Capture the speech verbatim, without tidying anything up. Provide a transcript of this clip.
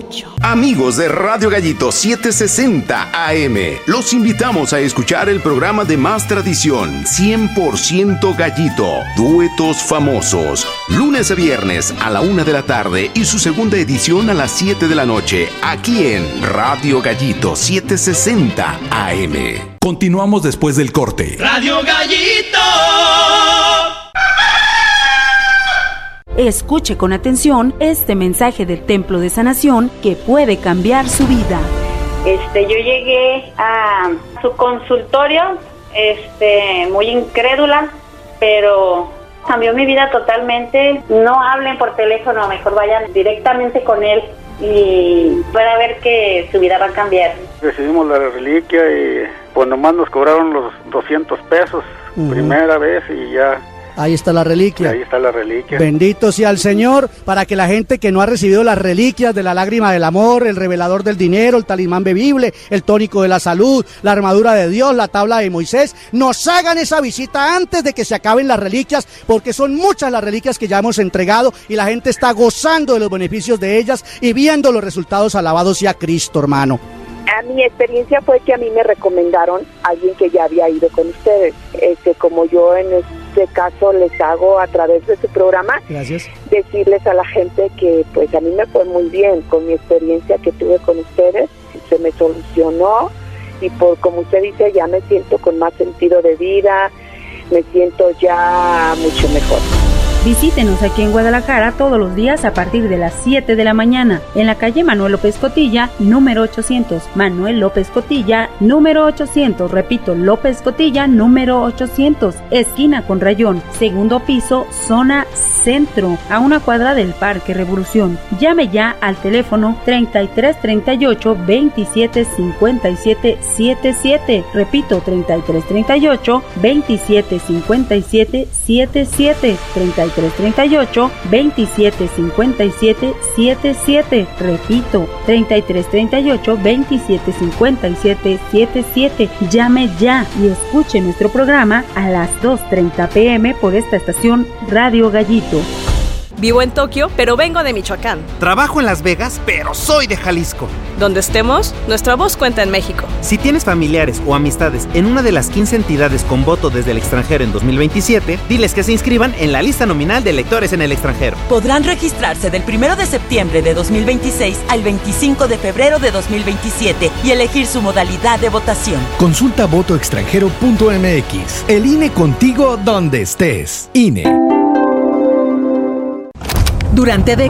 ocho. Amigos de Radio Gallito setecientos sesenta A M, los invitamos a escuchar el programa de más tradición, cien por ciento Gallito, duetos famosos, lunes a viernes a la una de la tarde y su segunda edición a las siete de la noche, aquí en Radio Gallito setecientos sesenta A M. Continuamos después del corte. Radio Gallito. Escuche con atención este mensaje del Templo de Sanación que puede cambiar su vida. Este, yo llegué a su consultorio, este, muy incrédula, pero cambió mi vida totalmente. No hablen por teléfono, mejor vayan directamente con él y pueda ver que su vida va a cambiar. Recibimos la reliquia y pues nomás nos cobraron los doscientos pesos, uh-huh. primera vez y ya. Ahí está la reliquia. Ahí está la reliquia. Bendito sea el Señor, para que la gente que no ha recibido las reliquias de la lágrima del amor, el revelador del dinero, el talismán bebible, el tónico de la salud, la armadura de Dios, la tabla de Moisés, nos hagan esa visita antes de que se acaben las reliquias, porque son muchas las reliquias que ya hemos entregado y la gente está gozando de los beneficios de ellas y viendo los resultados. Alabado sea Cristo, hermano. A mi experiencia fue que a mí me recomendaron a alguien que ya había ido con ustedes. Este, como yo en este caso les hago a través de su programa, gracias, decirles a la gente que pues a mí me fue muy bien con mi experiencia que tuve con ustedes, se me solucionó y por como usted dice ya me siento con más sentido de vida, me siento ya mucho mejor. Visítenos aquí en Guadalajara todos los días a partir de las siete de la mañana, en la calle Manuel López Cotilla, número ochocientos. Manuel López Cotilla, número ochocientos. Repito, López Cotilla, número ochocientos. Esquina con Rayón, segundo piso, zona centro, a una cuadra del Parque Revolución. Llame ya al teléfono treinta y tres treinta y ocho veintisiete cincuenta y siete setenta y siete. Repito, treinta y tres treinta y ocho veintisiete cincuenta y siete setenta y siete. treinta y tres treinta y ocho veintisiete cincuenta y siete setenta y siete. Repito, treinta y tres treinta y ocho veintisiete cincuenta y siete setenta y siete. Llame ya y escuche nuestro programa a las dos treinta pm por esta estación Radio Gallito. Vivo en Tokio, pero vengo de Michoacán. Trabajo en Las Vegas, pero soy de Jalisco. Donde estemos, nuestra voz cuenta en México. Si tienes familiares o amistades en una de las quince entidades con voto desde el extranjero en dos mil veintisiete, diles que se inscriban en la lista nominal de electores en el extranjero. Podrán registrarse del primero de septiembre de dos mil veintiséis al veinticinco de febrero de dos mil veintisiete y elegir su modalidad de votación. Consulta voto extranjero punto m x. El I N E contigo donde estés. I N E. Durante décadas